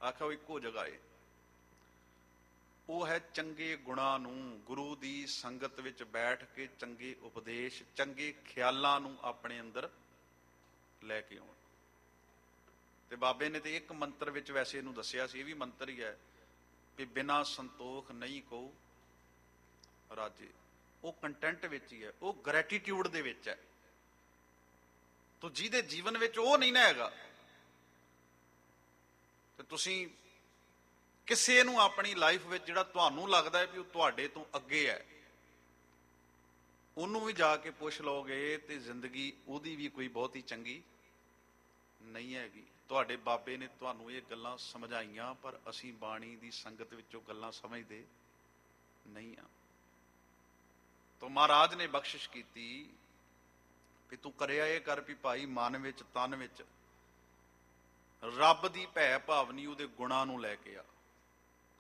ਆਖਿਆ ਉਹ ਇੱਕੋ ਜਗ੍ਹਾ ਏ। ਉਹ ਹੈ ਚੰਗੇ ਗੁਣਾਂ ਨੂੰ, ਗੁਰੂ ਦੀ ਸੰਗਤ ਵਿੱਚ ਬੈਠ ਕੇ ਚੰਗੇ ਉਪਦੇਸ਼, ਚੰਗੇ ਖਿਆਲਾਂ ਨੂੰ ਆਪਣੇ ਅੰਦਰ ਲੈ ਕੇ ਆਉਣ। ਤੇ ਬਾਬੇ ਨੇ ਤੇ ਇੱਕ ਮੰਤਰ ਵਿੱਚ ਵੈਸੇ ਇਹਨੂੰ ਦੱਸਿਆ ਸੀ, ਇਹ ਵੀ ਮੰਤਰ ਹੀ ਹੈ ਵੀ ਬਿਨਾਂ ਸੰਤੋਖ ਨਹੀਂ ਕੋ ਰਾਜੇ। ਉਹ ਕੰਟੈਂਟ ਵਿੱਚ ਹੀ ਹੈ, ਉਹ ਗ੍ਰੈਟੀਟਿਊਡ ਦੇ ਵਿੱਚ ਹੈ। ਤੋ ਜਿਹਦੇ ਜੀਵਨ ਵਿੱਚ ਉਹ ਨਹੀਂ ਨਾ ਹੈਗਾ, ਤੇ ਤੁਸੀਂ ਕਿਸੇ ਨੂੰ ਆਪਣੀ ਲਾਈਫ ਵਿੱਚ ਜਿਹੜਾ ਤੁਹਾਨੂੰ ਲੱਗਦਾ ਹੈ ਵੀ ਉਹ ਤੁਹਾਡੇ ਤੋਂ ਅੱਗੇ ਹੈ, ਉਹਨੂੰ ਵੀ ਜਾ ਕੇ ਪੁੱਛ ਲਓਗੇ ਤੇ ਜ਼ਿੰਦਗੀ ਉਹਦੀ ਵੀ ਕੋਈ ਬਹੁਤੀ ਚੰਗੀ ਨਹੀਂ ਹੈਗੀ। ਤੁਹਾਡੇ ਬਾਬੇ ਨੇ ਤੁਹਾਨੂੰ ਇਹ ਗੱਲਾਂ ਸਮਝਾਈਆਂ, ਪਰ ਅਸੀਂ ਬਾਣੀ ਦੀ ਸੰਗਤ ਵਿੱਚੋਂ ਗੱਲਾਂ ਸਮਝਦੇ ਨਹੀਂ ਆ। ਤਾਂ ਮਹਾਰਾਜ ਨੇ ਬਖਸ਼ਿਸ਼ ਕੀਤੀ ਵੀ ਤੂੰ ਕਰਿਆ ਇਹ ਕਰ ਵੀ ਭਾਈ ਮਨ ਵਿੱਚ ਤਨ ਵਿੱਚ ਰੱਬ ਦੀ ਭੈ ਭਾਵਨੀ, ਉਹਦੇ ਗੁਣਾਂ ਨੂੰ ਲੈ ਕੇ ਆ।